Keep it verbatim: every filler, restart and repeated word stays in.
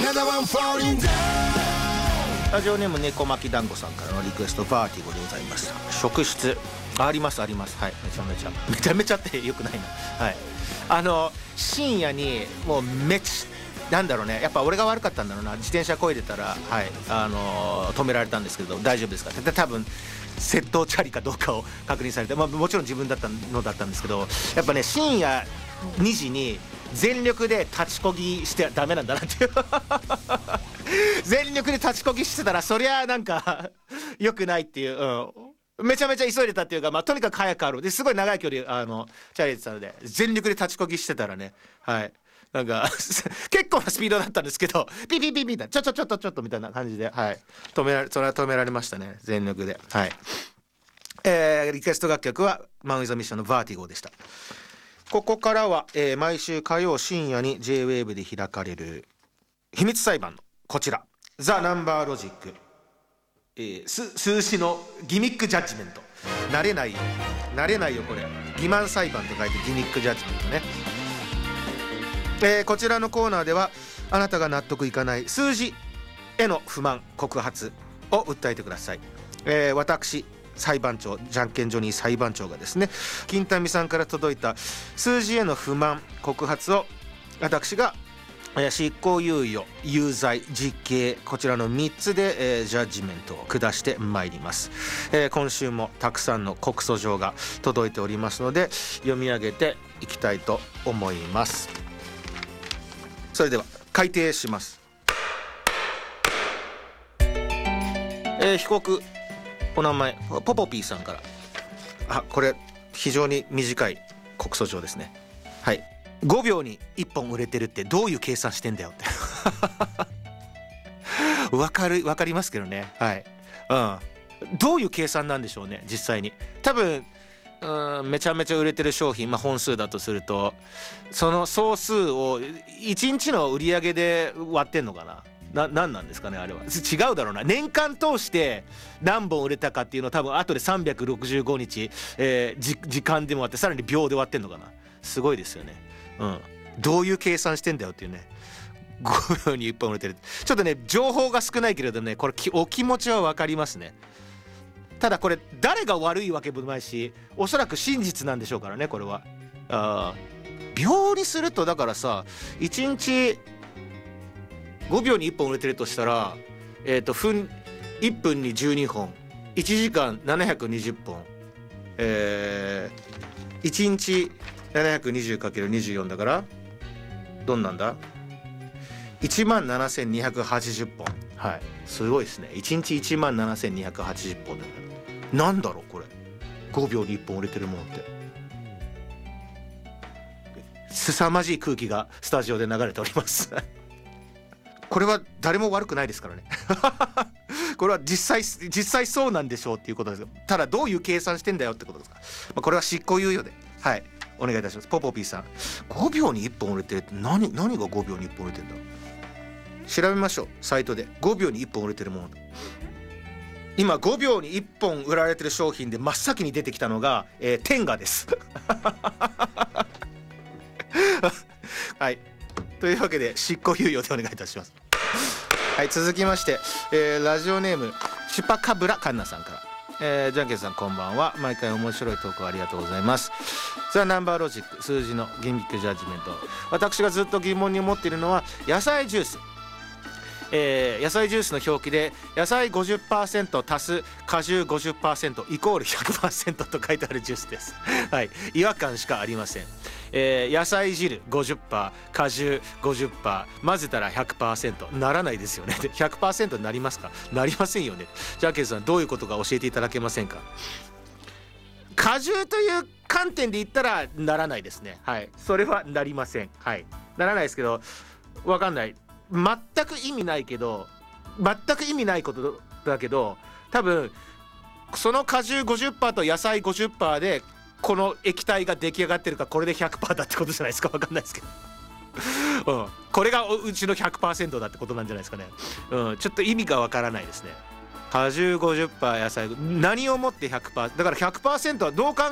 ラジオネーム猫巻き団子さんからのリクエスト、バーティゴでございました。職質ありますあります。はい、めちゃめちゃめちゃめちゃってよくないな。はい、あの深夜にもうめちなんだろうね、やっぱ俺が悪かったんだろうな。自転車こいでたら、はい、あのー、止められたんですけど大丈夫ですかって、多分窃盗チャリかどうかを確認されて、まあ、もちろん自分だったのだったんですけど、やっぱね深夜にじに全力で立ちこぎしてダメなんだなっていう全力で立ちこぎしてたらそりゃなんか良くないっていう、うん、めちゃめちゃ急いでたっていうか、まあ、とにかく早くあるですごい長い距離あのチャリでたので、全力で立ちこぎしてたらね、はいなんか結構なスピードだったんですけど、ピピピピちょちょちょっとちょっとみたいな感じで、はい、止められそれは止められましたね、全力で。はい、えー、リクエスト楽曲はマン・ウィザ・ミッションのバーティゴでした。ここからは、えー、毎週火曜深夜に ジェイウェーブ で開かれる秘密裁判のこちら、ザ・ナンバーロジック、えー、数字のギミックジャッジメント。慣れない慣れないよこれ、欺瞞裁判と書いてギミックジャッジメントね。えー、こちらのコーナーではあなたが納得いかない数字への不満告発を訴えてください。えー、私裁判長、じゃんけんジョニー裁判長がですね、金民さんから届いた数字への不満告発を私が執行猶予、有罪、実刑、こちらのみっつで、えー、ジャッジメントを下してまいります。えー、今週もたくさんの告訴状が届いておりますので読み上げていきたいと思います。それでは開廷します。えー、被告お名前ポポピーさんから、あ、これ非常に短い告訴状ですね。はい、ごびょうにいっぽん売れてるってどういう計算してんだよってわかるわかりますけどね。はい、うん、どういう計算なんでしょうね実際に。多分うん、めちゃめちゃ売れてる商品、まあ、本数だとするとその総数をいちにちの売り上げで割ってんのかな。な、なんなんですかねあれは。違うだろうな。年間通して何本売れたかっていうのを多分後でさんびゃくろくじゅうごにち、えー、じ時間でも割ってさらに秒で割ってんのかな。すごいですよね。うん、どういう計算してんだよっていうね。ごびょうにいっぽん売れてる。ちょっとね情報が少ないけれどね、これお気持ちは分かりますね。ただこれ誰が悪いわけもないし、おそらく真実なんでしょうからねこれは。あ秒にするとだからさ、いちにちごびょうにいっぽん売れてるとしたら、えーと分いっぷんにじゅうにほん、いちじかんななひゃくにじゅっぽん、えー、いちにち ななひゃくにじゅうかけるにじゅうよん だからどんなんだ いちまんななせんにひゃくはちじゅっぽん。はい、すごいですね。いちにちいちまんななせんにひゃくはちじゅっぽんだから、なんだろうこれ、ごびょうにいっぽん売れてるものって。凄まじい空気がスタジオで流れておりますこれは誰も悪くないですからねこれは実際実際そうなんでしょうっていうことです。ただどういう計算してんだよってことですか。まあ、これは執行猶予で、はい、お願いいたします。ポポピーさん、ごびょうにいっぽん売れてるって何何がごびょうにいっぽん売れてんだ。調べましょうサイトで。ごびょうにいっぽん売れてるもの、今ごびょうにいっぽん売られてる商品で真っ先に出てきたのが、えー、テンガですはい、というわけで執行猶予でお願いいたします。はい、続きまして、えー、ラジオネームチュパカブラカンナさんから、えー、ジャンケンさんこんばんは。毎回面白いトークありがとうございます。ザ・ナンバーロジック、数字のギミックジャッジメント。私がずっと疑問に思っているのは野菜ジュース、えー、野菜ジュースの表記で野菜 ごじゅっパーセント 足す果汁 ごじゅっパーセント イコール ひゃくパーセント と書いてあるジュースですはい、違和感しかありません。えー、野菜汁 ごじゅっパーセント、 果汁 ごじゅっパーセント、 混ぜたら ひゃくパーセント ならないですよねひゃくパーセント になりますか。なりませんよね。ジャンケンさんどういうことか教えていただけませんか。果汁という観点で言ったらならないですね。はい、それはなりません。はい、ならないですけど、わかんない、全く意味ないけど全く意味ないことだけど、多分その果汁 ごじゅっパーセント と野菜 ごじゅっパーセント でこの液体が出来上がってるか、これで ひゃくパーセント だってことじゃないですか。分かんないですけど、うん、これがうちの ひゃくパーセント だってことなんじゃないですかね。うん、ちょっと意味が分からないですね。果汁 ごじゅっパーセント 野菜、何をもって ひゃくパーセント だから ひゃくパーセント はどう考